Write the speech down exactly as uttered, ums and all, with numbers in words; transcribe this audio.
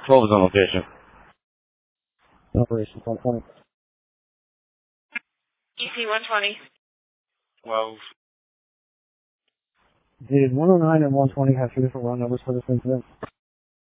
twelve is on location. Operation one twenty. E T one twenty. twelve. Did one oh nine and one twenty have two different run numbers for this incident?